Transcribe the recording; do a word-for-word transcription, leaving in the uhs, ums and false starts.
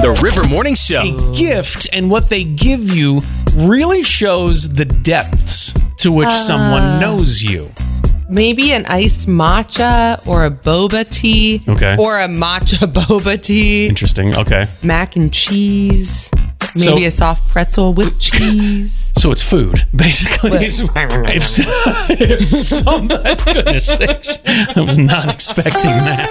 The River Morning Show. A gift and what they give you really shows the depths to which uh, someone knows you. Maybe an iced matcha or a boba tea. Okay. Or a matcha boba tea. Interesting. Okay. Mac and cheese. Maybe so, a soft pretzel with cheese. So it's food, basically. if, if some, goodness sakes, I was not expecting that.